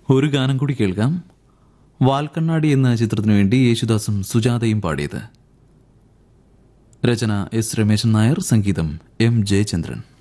ഒരു ഗാനം കൂടി കേൾക്കാം. വാൽക്കണ്ണാടി എന്ന ചിത്രത്തിനു വേണ്ടി യേശുദാസും സുജാതയും പാടിയത്. രചന എസ് രമേശൻ നായർ, സംഗീതം എം ജയചന്ദ്രൻ.